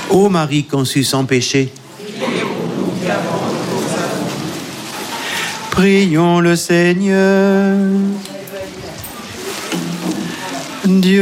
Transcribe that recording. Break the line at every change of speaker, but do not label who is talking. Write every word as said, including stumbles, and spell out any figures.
Ô Marie conçue sans péché, prions le Seigneur. Dieu